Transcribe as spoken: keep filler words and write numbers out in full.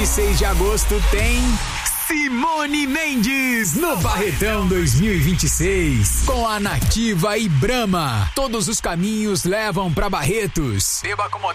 e seis de agosto tem Simone Mendes no Barretão dois mil e vinte e seis, com a Nativa e Brahma. Todos os caminhos levam pra Barretos. Beba com